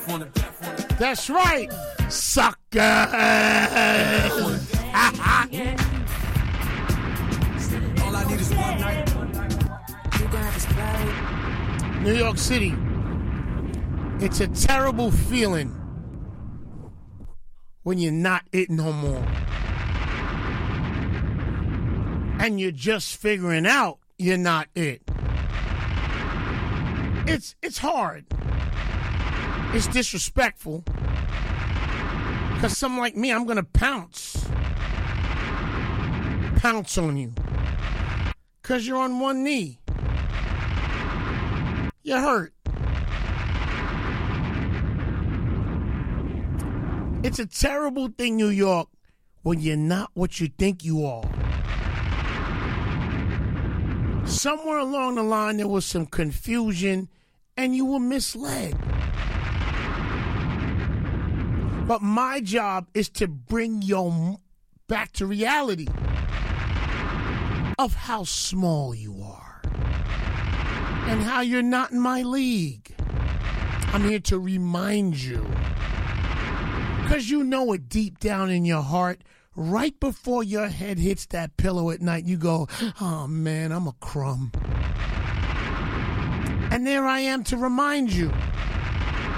That's right, sucker. All I need is one night. New York City. It's a terrible feeling when you're not it no more. And you're just figuring out you're not it. It's hard. It's disrespectful. Because someone like me, I'm going to pounce. Pounce on you. Because you're on one knee. You're hurt. It's a terrible thing, New York, when you're not what you think you are. Somewhere along the line, there was some confusion, and you were misled. But my job is to bring you back to reality of how small you are and how you're not in my league. I'm here to remind you, because you know it deep down in your heart. Right before your head hits that pillow at night, you go, oh, man, I'm a crumb. And there I am to remind you